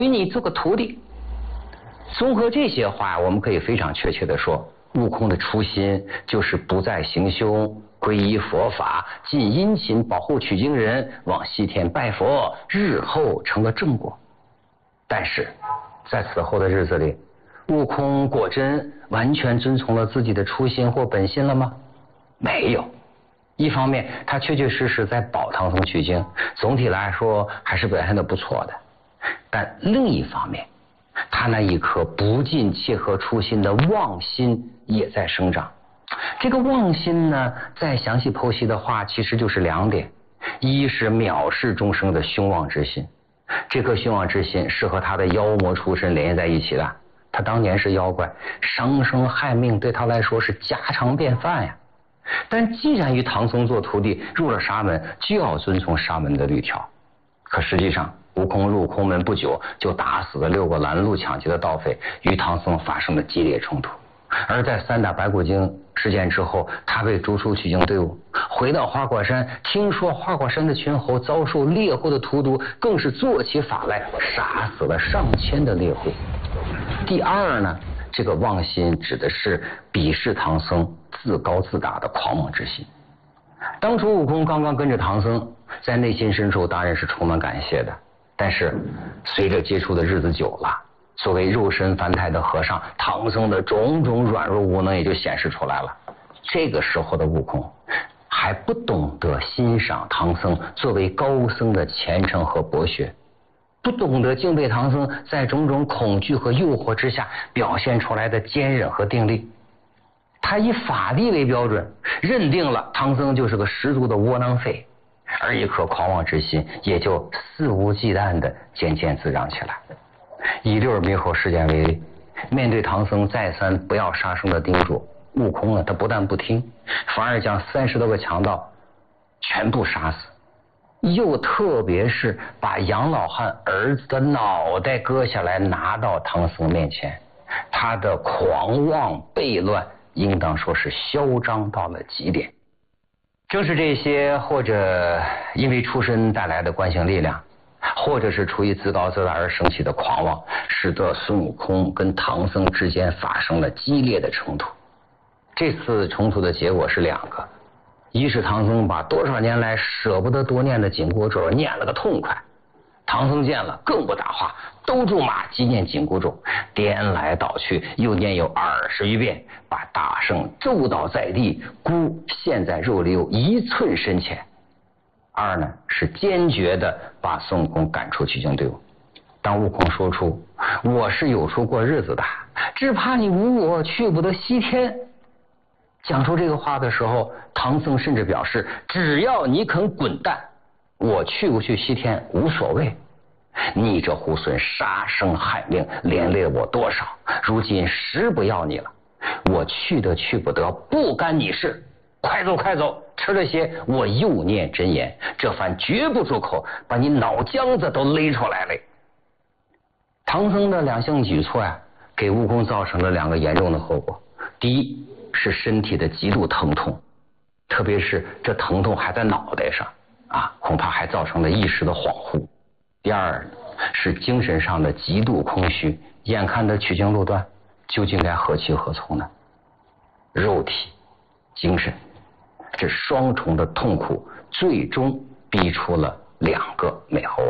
与你做个徒弟。综合这些话，我们可以非常确切地说，悟空的初心就是不再行凶，皈依佛法，尽殷勤保护取经人，往西天拜佛，日后成个正果。但是在此后的日子里，悟空果真完全遵从了自己的初心或本心了吗？没有。一方面他确确实实在保唐僧取经，总体来说还是表现得不错的，但另一方面他那一颗不尽切合初心的妄心也在生长。这个妄心呢，再详细剖析的话，其实就是两点。一是藐视众生的凶妄之心，这颗凶妄之心是和他的妖魔出身连接在一起的。他当年是妖怪，伤生害命对他来说是家常便饭呀。但既然与唐僧做徒弟，入了沙门，就要遵从沙门的律条。可实际上悟空入空门不久，就打死了6个拦路抢劫的盗匪，与唐僧发生了激烈冲突。而在3打白骨精事件之后，他被逐出取经队伍，回到花果山，听说花果山的群猴遭受猎户的荼毒，更是做起法来杀死了上千的猎户。第二呢，这个妄心指的是鄙视唐僧自高自大的狂妄之心。当初悟空刚刚跟着唐僧，在内心深处当然是充满感谢的，但是随着接触的日子久了，作为肉身凡胎的和尚，唐僧的种种软弱无能也就显示出来了。这个时候的悟空还不懂得欣赏唐僧作为高僧的虔诚和博学，不懂得敬佩唐僧在种种恐惧和诱惑之下表现出来的坚韧和定力。他以法力为标准，认定了唐僧就是个十足的窝囊废，而一颗狂妄之心也就肆无忌惮地渐渐滋长起来。以6耳猕猴事件为例，面对唐僧再三不要杀生的叮嘱，悟空呢，他不但不听，反而将30多个强盗全部杀死，又特别是把杨老汉儿子的脑袋割下来拿到唐僧面前。他的狂妄悖乱应当说是嚣张到了极点。正是这些或者因为出身带来的惯性力量，或者是出于自高自大而生起的狂妄，使得孙悟空跟唐僧之间发生了激烈的冲突。这次冲突的结果是2个，一是唐僧把多少年来舍不得多念的紧箍咒念了个痛快，唐僧见了更不答话，兜住马急念紧箍咒，颠来倒去又念有20余遍，把大圣咒倒在地，箍陷在肉里有1寸深浅。二呢，是坚决的把孙悟空赶出取经队伍。当悟空说出我是有处过日子的，只怕你无我去不得西天，讲出这个话的时候，唐僧甚至表示只要你肯滚蛋，我去不去西天无所谓。你这猢狲杀生害命，连累我多少，如今实不要你了，我去得去不得不干你事，快走快走，吃了些我又念真言，这番绝不住口，把你脑浆子都勒出来了。唐僧的2项举措呀，给悟空造成了2个严重的后果。第一是身体的极度疼痛，特别是这疼痛还在脑袋上恐怕还造成了一时的恍惚。第二是精神上的极度空虚，眼看着取经路段，究竟该何去何从呢？肉体精神这双重的痛苦，最终逼出了2个美猴